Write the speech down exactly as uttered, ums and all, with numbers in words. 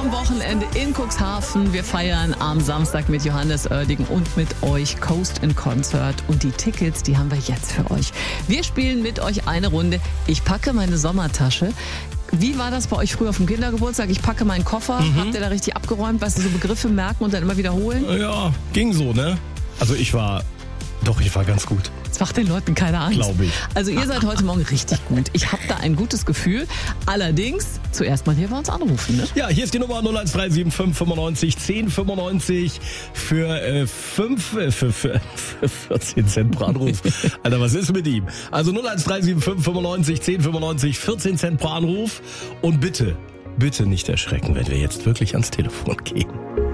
am Wochenende in Cuxhaven. Wir feiern am Samstag mit Johannes Oerding und mit euch Coast in Concert. Und die Tickets, die haben wir jetzt für euch. Wir spielen mit euch eine Runde. Ich packe meine Sommertasche. Wie war das bei euch früher auf dem Kindergeburtstag? Ich packe meinen Koffer. Mhm. Habt ihr da richtig abgeräumt? Weißt du, so Begriffe merken und dann immer wiederholen? Ja, ging so, ne? Also ich war, doch, ich war ganz gut. Das macht den Leuten keine Angst. Glaube ich. Also ihr seid heute Morgen richtig gut. Ich habe da ein gutes Gefühl. Allerdings, zuerst mal hier bei uns anrufen. Ne? Ja, hier ist die Nummer null eins drei sieben fünf fünfundneunzig zehn fünfundneunzig für, äh, fünf, äh, für, für, für vierzehn Cent pro Anruf. Alter, was ist mit ihm? Also null eins drei sieben fünf fünfundneunzig zehn fünfundneunzig, vierzehn Cent pro Anruf. Und bitte, bitte nicht erschrecken, wenn wir jetzt wirklich ans Telefon gehen.